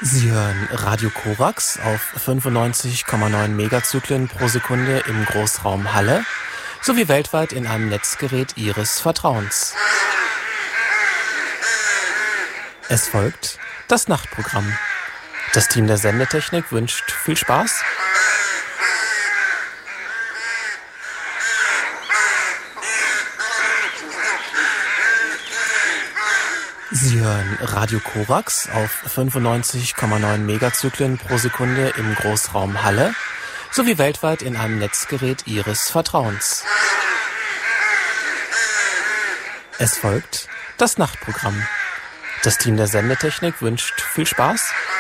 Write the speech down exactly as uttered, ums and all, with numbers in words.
Sie hören Radio Korax auf fünfundneunzig Komma neun Megazyklen pro Sekunde im Großraum Halle sowie weltweit in einem Netzgerät Ihres Vertrauens. Es folgt das Nachtprogramm. Das Team der Sendetechnik wünscht viel Spaß. Sie hören Radio Korax auf fünfundneunzig Komma neun Megazyklen pro Sekunde im Großraum Halle sowie weltweit in einem Netzgerät Ihres Vertrauens. Es folgt das Nachtprogramm. Das Team der Sendetechnik wünscht viel Spaß.